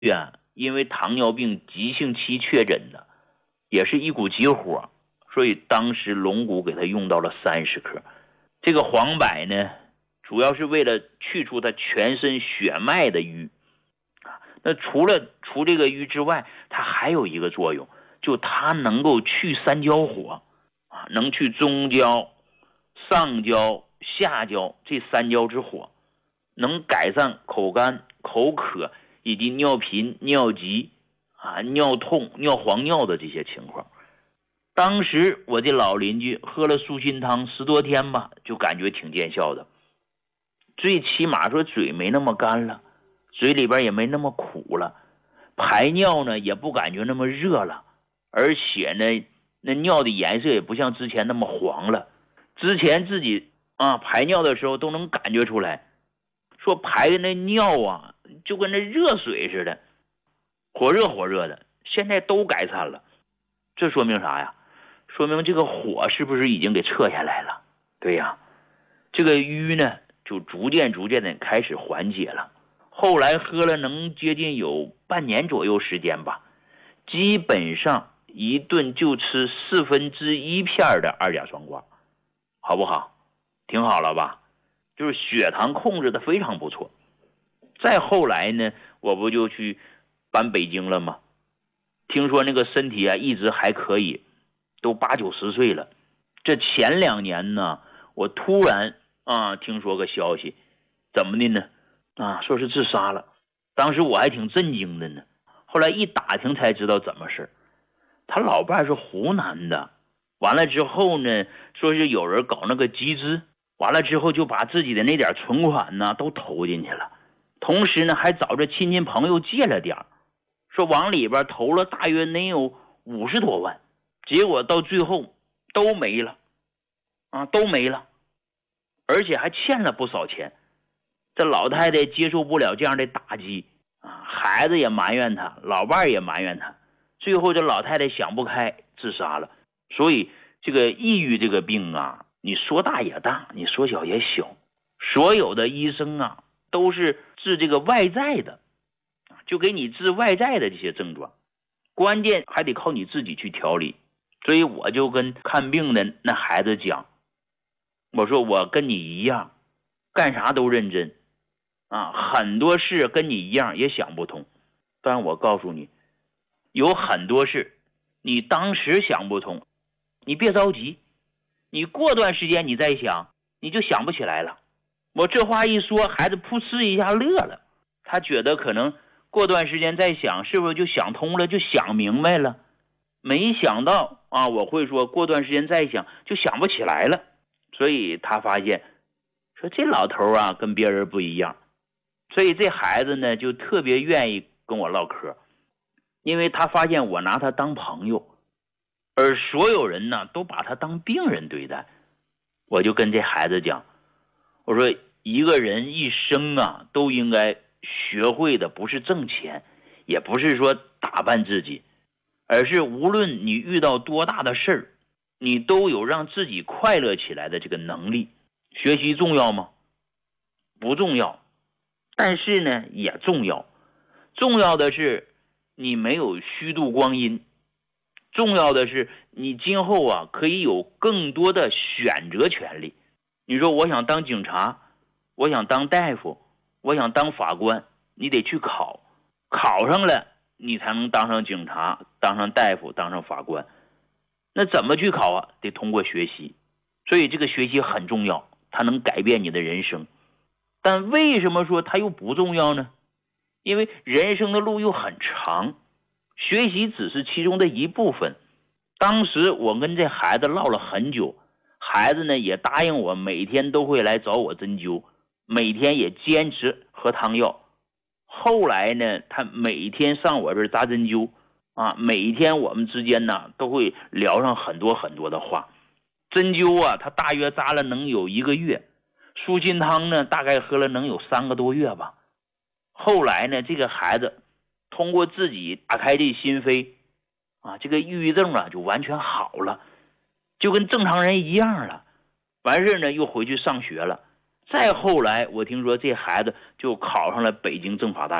啊，因为糖尿病急性期确诊的，也是一股急火，所以当时龙骨给他用到了30克。这个黄柏呢，主要是为了去除他全身血脉的瘀。那除了除这个瘀之外，它还有一个作用，就它能够去三焦火啊，能去中焦、上焦、下焦这3焦之火，能改善口干、口渴以及尿频、尿急啊、尿痛、尿黄尿的这些情况。当时我的老邻居喝了舒心汤10多天吧，就感觉挺见效的，最起码说嘴没那么干了，嘴里边也没那么苦了，排尿呢也不感觉那么热了，而且呢那尿的颜色也不像之前那么黄了。之前自己排尿的时候都能感觉出来，说排的那尿啊就跟那热水似的，火热火热的，现在都改善了。这说明啥呀？说明这个火是不是已经给撤下来了？对呀，这个瘀呢就逐渐的开始缓解了。后来喝了能接近有半年左右时间吧，基本上一顿就吃1/4片的2甲双胍，好不好？挺好了吧？就是血糖控制的非常不错。再后来呢，我不就去搬北京了吗？听说那个身体啊一直还可以，都80、90岁了。这前2年呢，我突然听说个消息，怎么的呢？说是自杀了。当时我还挺震惊的呢，后来一打听才知道怎么事。他老伴是湖南的，完了之后呢，说是有人搞那个集资，完了之后就把自己的那点存款呢都投进去了，同时呢还找着亲戚朋友借了点，说往里边投了大约能有50多万，结果到最后都没了都没了，而且还欠了不少钱。这老太太接受不了这样的打击孩子也埋怨他，老伴也埋怨他，最后这老太太想不开自杀了。所以这个抑郁这个病你说大也大，你说小也小，所有的医生都是治这个外在的，就给你治外在的这些症状，关键还得靠你自己去调理。所以我就跟看病的那孩子讲，我说我跟你一样，干啥都认真很多事跟你一样也想不通，但我告诉你，有很多事你当时想不通，你别着急，你过段时间你再想，你就想不起来了。我这话一说，孩子噗嗤一下乐了，他觉得可能过段时间再想，是不是就想通了，就想明白了？没想到我会说过段时间再想就想不起来了。所以他发现说这老头跟别人不一样，所以这孩子呢就特别愿意跟我唠嗑，因为他发现我拿他当朋友，而所有人呢都把他当病人对待。我就跟这孩子讲，我说一个人一生都应该学会的不是挣钱，也不是说打扮自己，而是无论你遇到多大的事儿，你都有让自己快乐起来的这个能力。学习重要吗？不重要，但是呢也重要。重要的是你没有虚度光阴，重要的是你今后可以有更多的选择权利。你说我想当警察，我想当大夫，我想当法官，你得去考，考上了你才能当上警察，当上大夫，当上法官。那怎么去考得通过学习。所以这个学习很重要，它能改变你的人生。但为什么说它又不重要呢？因为人生的路又很长，学习只是其中的一部分。当时我跟这孩子唠了很久，孩子呢也答应我每天都会来找我针灸，每天也坚持喝汤药。后来呢他每天上我这儿扎针灸每天我们之间呢都会聊上很多很多的话。针灸他大约扎了能有1个月，舒心汤呢大概喝了能有3个多月吧。后来呢这个孩子通过自己打开这心扉这个抑郁症就完全好了，就跟正常人一样了。完事呢又回去上学了。再后来我听说这孩子就考上了北京政法大学，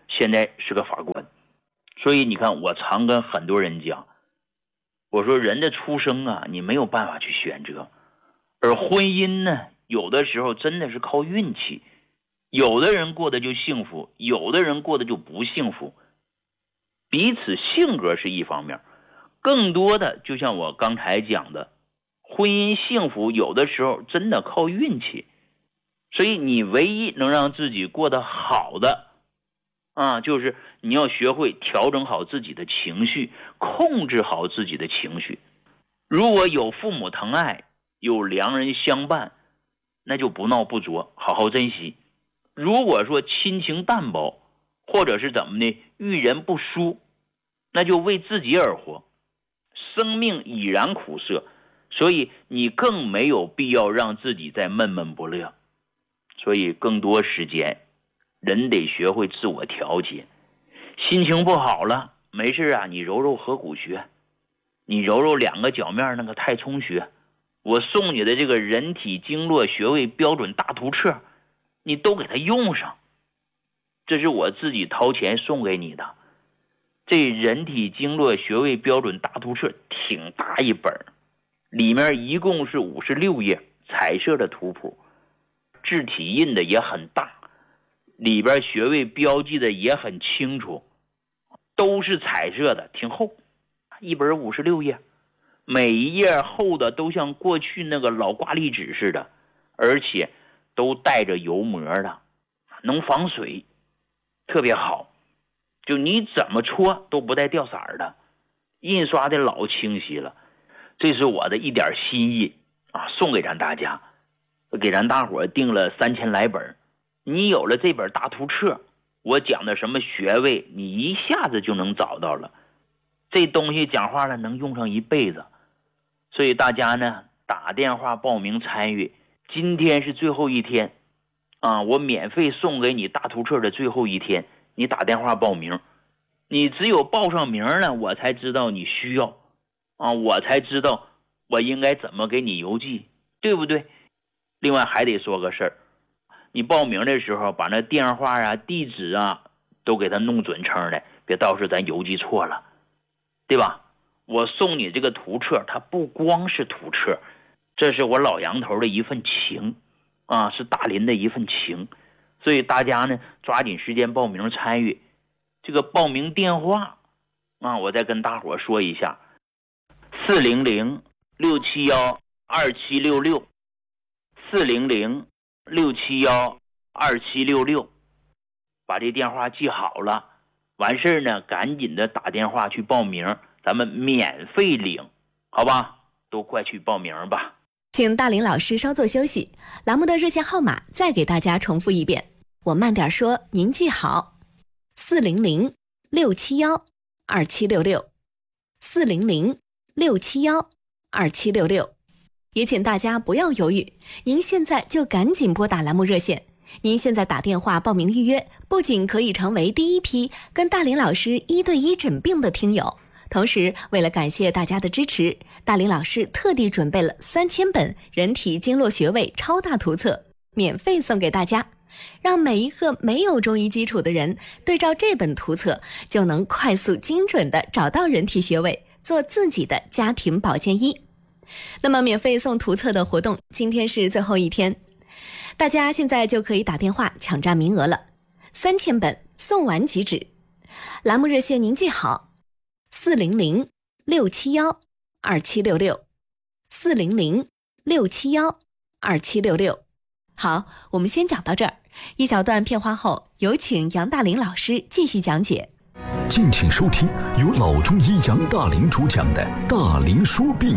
现在是个法官。所以你看，我常跟很多人讲，我说人的出生啊，你没有办法去选择，而婚姻呢，有的时候真的是靠运气，有的人过得就幸福，有的人过得就不幸福。彼此性格是一方面，更多的就像我刚才讲的，婚姻幸福有的时候真的靠运气。所以你唯一能让自己过得好的就是你要学会调整好自己的情绪，控制好自己的情绪。如果有父母疼爱，有良人相伴，那就不闹不作，好好珍惜。如果说亲情淡薄，或者是怎么的，遇人不淑，那就为自己而活。生命已然苦涩，所以你更没有必要让自己再闷闷不乐。所以更多时间人得学会自我调节。心情不好了，没事啊，你揉揉合谷穴，你揉揉两个脚面那个太冲穴，我送你的这个人体经络穴位标准大图册，你都给它用上。这是我自己掏钱送给你的。这人体经络穴位标准大图册挺大一本，里面一共是56页彩色的图谱，字体印的也很大，里边穴位标记的也很清楚，都是彩色的，挺厚，一本56页，每一页厚的都像过去那个老挂历纸似的，而且都带着油膜的，能防水，特别好，就你怎么搓都不带掉色的，印刷的老清晰了。这是我的一点心意送给咱大家，给咱大伙订了3000来本。你有了这本大图册，我讲的什么穴位你一下子就能找到了。这东西讲话了能用上一辈子。所以大家呢打电话报名参与，今天是最后一天我免费送给你大图册的最后一天，你打电话报名，你只有报上名了，我才知道你需要我才知道我应该怎么给你邮寄，对不对？另外还得说个事儿，你报名的时候把那电话地址都给他弄准称的，别到时候咱邮寄错了，对吧？我送你这个图册，它不光是图册，这是我老杨头的一份情是大林的一份情。所以大家呢抓紧时间报名参与。这个报名电话我再跟大伙说一下，400-671-2766 400-671-2766，把这电话记好了，完事呢赶紧的打电话去报名，咱们免费领，好吧？都快去报名吧。 请大林老师稍作休息，栏目的热线号码再给大家重复一遍，我慢点说，您记好：400-671-2766 400-671-2766。也请大家不要犹豫，您现在就赶紧拨打栏目热线。您现在打电话报名预约，不仅可以成为第一批跟大林老师1对1诊病的听友，同时为了感谢大家的支持，大林老师特地准备了3000本人体经络穴位超大图册，免费送给大家，让每一个没有中医基础的人对照这本图册，就能快速精准地找到人体穴位，做自己的家庭保健医。那么免费送图册的活动今天是最后一天，大家现在就可以打电话抢占名额了，3000本送完即止。栏目热线您记好：400-671-2766 400-671-2766。好，我们先讲到这儿，一小段片花后，有请杨大林老师继续讲解。 敬请收听由老中医杨大林主讲的《大林说病》。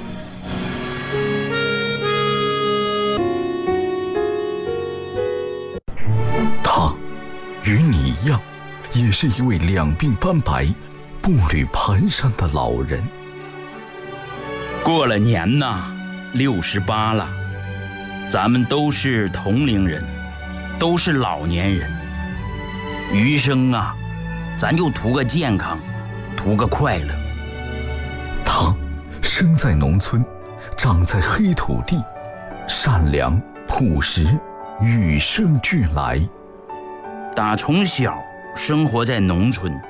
他与你一样，也是一位两鬓斑白、步履蹒跚的老人。 过了年呐，68了，咱们都是同龄人，都是老年人。余生咱就图个健康，图个快乐。 他生在农村，长在黑土地，善良朴实，与生俱来。 打从小生活在农村，